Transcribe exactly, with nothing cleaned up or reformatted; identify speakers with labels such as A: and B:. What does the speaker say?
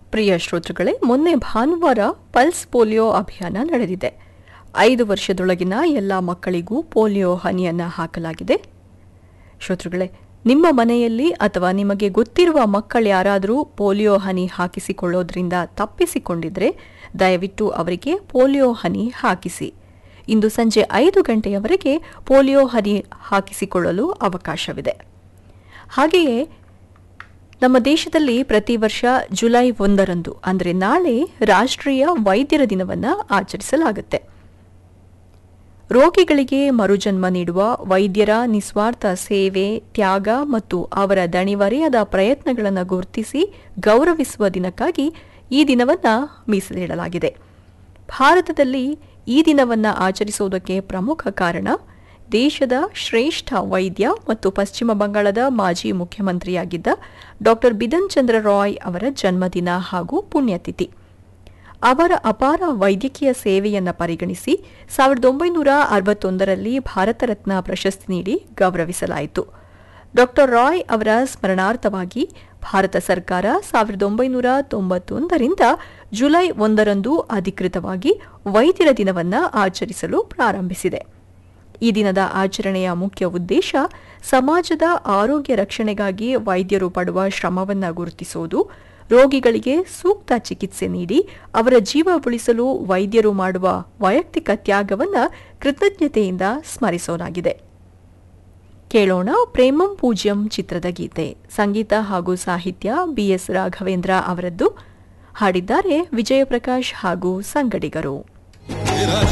A: ಪ್ರಿಯ ಶ್ರೋತೃಗಳೇ, ಮೊನ್ನೆ ಭಾನುವಾರ ಪಲ್ಸ್ ಪೋಲಿಯೋ ಅಭಿಯಾನ ನಡೆದಿದೆ. ಐದು ವರ್ಷದೊಳಗಿನ ಎಲ್ಲ ಮಕ್ಕಳಿಗೂ ಪೋಲಿಯೋ ಹನಿಯನ್ನ ಹಾಕಲಾಗಿದೆ. ಶ್ರೋತೃಗಳೇ, ನಿಮ್ಮ ಮನೆಯಲ್ಲಿ ಅಥವಾ ನಿಮಗೆ ಗೊತ್ತಿರುವ ಮಕ್ಕಳು ಯಾರಾದರೂ ಪೋಲಿಯೋ ಹನಿ ಹಾಕಿಸಿಕೊಳ್ಳೋದ್ರಿಂದ ತಪ್ಪಿಸಿಕೊಂಡಿದ್ರೆ ದಯವಿಟ್ಟು ಅವರಿಗೆ ಪೋಲಿಯೋ ಹನಿ ಹಾಕಿಸಿ. ಇಂದು ಸಂಜೆ ಐದು ಗಂಟೆಯವರೆಗೆ ಪೋಲಿಯೋ ಹನಿ ಹಾಕಿಸಿಕೊಳ್ಳಲು ಅವಕಾಶವಿದೆ. ಹಾಗೆಯೇ ನಮ್ಮ ದೇಶದಲ್ಲಿ ಪ್ರತಿ ವರ್ಷ ಜುಲೈ ಒಂದರಂದು ಅಂದರೆ ನಾಳೆ ರಾಷ್ಟ್ರೀಯ ವೈದ್ಯರ ದಿನವನ್ನು ಆಚರಿಸಲಾಗುತ್ತೆ. ರೋಗಿಗಳಿಗೆ ಮರುಜನ್ಮ ನೀಡುವ ವೈದ್ಯರ ನಿಸ್ವಾರ್ಥ ಸೇವೆ, ತ್ಯಾಗ ಮತ್ತು ಅವರ ದಣಿವರಿಯದ ಪ್ರಯತ್ನಗಳನ್ನು ಗುರುತಿಸಿ ಗೌರವಿಸುವ ದಿನಕ್ಕಾಗಿ ಈ ದಿನವನ್ನು ಮೀಸಲಿಡಲಾಗಿದೆ. ಭಾರತದಲ್ಲಿ ಈ ದಿನವನ್ನು ಆಚರಿಸುವುದಕ್ಕೆ ಪ್ರಮುಖ ಕಾರಣ ದೇಶದ ಶ್ರೇಷ್ಠ ವೈದ್ಯ ಮತ್ತು ಪಶ್ಚಿಮ ಬಂಗಾಳದ ಮಾಜಿ ಮುಖ್ಯಮಂತ್ರಿಯಾಗಿದ್ದ ಡಾಕ್ಟರ್ ಬಿಧನ್ ಚಂದ್ರ ರಾಯ್ ಅವರ ಜನ್ಮದಿನ ಹಾಗೂ ಪುಣ್ಯತಿಥಿ. ಅವರ ಅಪಾರ ವೈದ್ಯಕೀಯ ಸೇವೆಯನ್ನು ಪರಿಗಣಿಸಿ ಸಾವಿರದ ಒಂಬೈನೂರ ಅರವತ್ತೊಂದರಲ್ಲಿ ಭಾರತ ರತ್ನ ಪ್ರಶಸ್ತಿ ನೀಡಿ ಗೌರವಿಸಲಾಯಿತು. ಡಾಕ್ಟರ್ ರಾಯ್ ಅವರ ಸ್ಮರಣಾರ್ಥವಾಗಿ ಭಾರತ ಸರ್ಕಾರ ಸಾವಿರದ ಒಂಬೈನೂರ ತೊಂಬತ್ತೊಂದರಿಂದ ಜುಲೈ ಒಂದರಂದು ಅಧಿಕೃತವಾಗಿ ವೈದ್ಯರ ದಿನವನ್ನು ಆಚರಿಸಲು ಪ್ರಾರಂಭಿಸಿದೆ. ಈ ದಿನದ ಆಚರಣೆಯ ಮುಖ್ಯ ಉದ್ದೇಶ ಸಮಾಜದ ಆರೋಗ್ಯ ರಕ್ಷಣೆಗಾಗಿ ವೈದ್ಯರು ಪಡುವ ಶ್ರಮವನ್ನು ಗುರುತಿಸುವುದು, ರೋಗಿಗಳಿಗೆ ಸೂಕ್ತ ಚಿಕಿತ್ಸೆ ನೀಡಿ ಅವರ ಜೀವ ಉಳಿಸಲು ವೈದ್ಯರು ಮಾಡುವ ವೈಯಕ್ತಿಕ ತ್ಯಾಗವನ್ನು ಕೃತಜ್ಞತೆಯಿಂದ ಸ್ಮರಿಸೋದಾಗಿದೆ. ಕೇಳೋಣ ಪ್ರೇಮಂ ಪೂಜ್ಯಂ ಚಿತ್ರದ ಗೀತೆ. ಸಂಗೀತ ಹಾಗೂ ಸಾಹಿತ್ಯ ಬಿ ಎಸ್ ರಾಘವೇಂದ್ರ ಅವರದ್ದು. ಹಾಡಿದ್ದಾರೆ ವಿಜಯಪ್ರಕಾಶ್ ಹಾಗೂ ಸಂಗಡಿಗರು.